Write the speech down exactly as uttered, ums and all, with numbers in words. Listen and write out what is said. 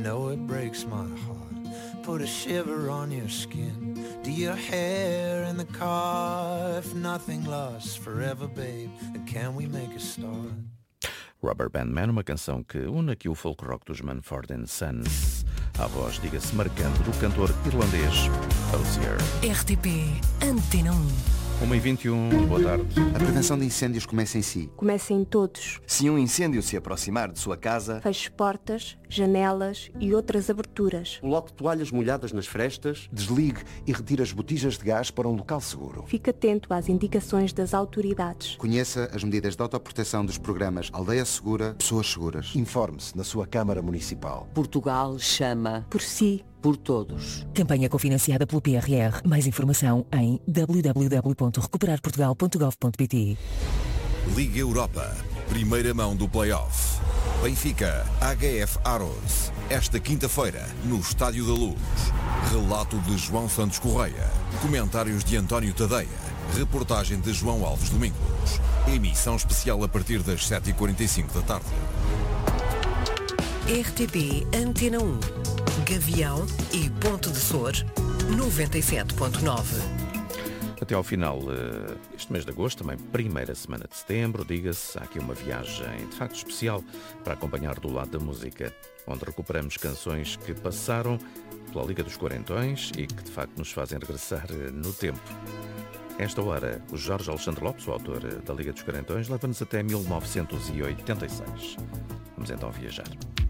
know it breaks my heart. Put a shiver on your skin. Do your hair in the car. If nothing lasts forever, babe, then can we make a start? Rubber Band Man, uma canção que une aqui o folk rock dos Mumford and Sons à voz, diga-se, marcante do cantor irlandês Hozier. R T P Antena um. uma e vinte e um, boa tarde. A prevenção de incêndios começa em si. Começa em todos. Se um incêndio se aproximar de sua casa, feche portas, janelas e outras aberturas. Coloque toalhas molhadas nas frestas. Desligue e retire as botijas de gás para um local seguro. Fique atento às indicações das autoridades. Conheça as medidas de autoproteção dos programas Aldeia Segura, Pessoas Seguras. Informe-se na sua Câmara Municipal. Portugal chama por si. Por todos. Campanha cofinanciada pelo P R R. Mais informação em w w w ponto recuperar portugal ponto gov ponto p t. Liga Europa. Primeira mão do play-off. Benfica, H F Aros. Esta quinta-feira, no Estádio da Luz. Relato de João Santos Correia. Comentários de António Tadeia. Reportagem de João Alves Domingos. Emissão especial a partir das sete e quarenta e cinco da tarde. R T P Antena um. Gavião e Ponte de Sor, noventa e sete ponto nove. Até ao final uh, este mês de agosto, também primeira semana de setembro, diga-se, há aqui uma viagem de facto especial para acompanhar do lado da música, onde recuperamos canções que passaram pela Liga dos Quarentões e que de facto nos fazem regressar uh, no tempo. Esta hora, o Jorge Alexandre Lopes, o autor uh, da Liga dos Quarentões, leva-nos até mil novecentos e oitenta e seis. Vamos então viajar.